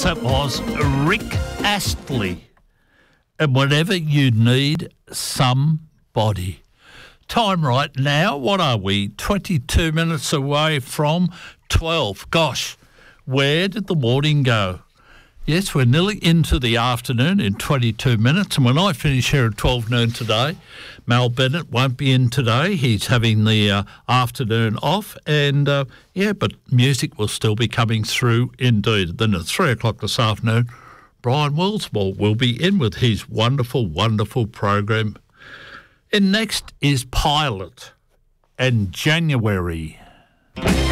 Yes, it was Rick Astley. And whenever you need somebody. Time right now, what are we? 22 minutes away from 12. Gosh, where did the morning go? Yes, we're nearly into the afternoon in 22 minutes. And when I finish here at 12 noon today, Mal Bennett won't be in today. He's having the afternoon off. And, but music will still be coming through indeed. Then at 3 o'clock this afternoon, Brian Wilswell will be in with his wonderful, wonderful program. And next is Pilot and January.